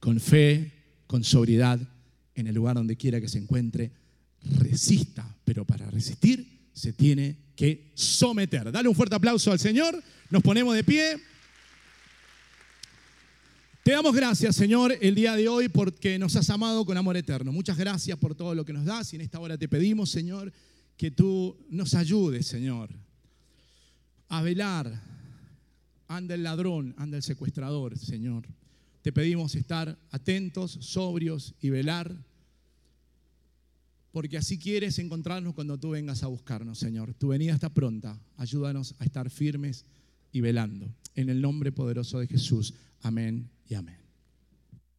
con fe, con sobriedad, en el lugar donde quiera que se encuentre, resista, pero para resistir se tiene que someter. Dale un fuerte aplauso al Señor, nos ponemos de pie. Te damos gracias, Señor, el día de hoy porque nos has amado con amor eterno. Muchas gracias por todo lo que nos das y en esta hora te pedimos, Señor, que tú nos ayudes, Señor, a velar. Anda el ladrón, anda el secuestrador, Señor. Te pedimos estar atentos, sobrios y velar, porque así quieres encontrarnos cuando tú vengas a buscarnos, Señor. Tu venida está pronta. Ayúdanos a estar firmes y velando. En el nombre poderoso de Jesús. Amén y amén.